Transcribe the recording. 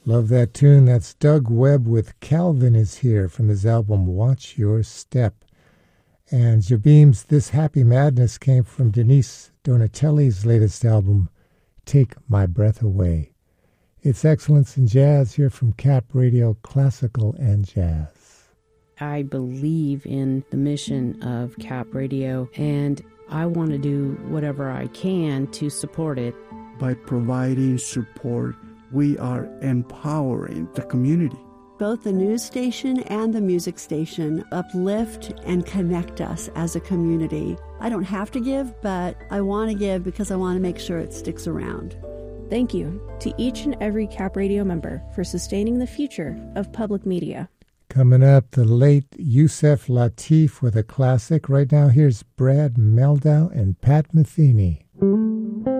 Love that tune. That's Doug Webb with Calvin Is Here from his album Watch Your Step. And Jabim's This Happy Madness came from Denise Donatelli's latest album, Take My Breath Away. It's Excellence in Jazz here from Cap Radio Classical and Jazz. I believe in the mission of Cap Radio, and I want to do whatever I can to support it. By providing support, we are empowering the community. Both the news station and the music station uplift and connect us as a community. I don't have to give, but I want to give because I want to make sure it sticks around. Thank you to each and every Cap Radio member for sustaining the future of public media. Coming up, the late Yusef Lateef with a classic. Right now, here's Brad Meldau and Pat Metheny.